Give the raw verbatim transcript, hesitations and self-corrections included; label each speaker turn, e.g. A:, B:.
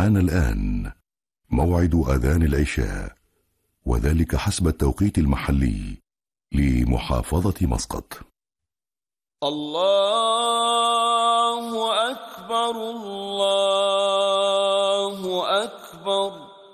A: حان الآن موعد أذان العشاء، وذلك حسب التوقيت المحلي لمحافظة مسقط.
B: الله أكبر.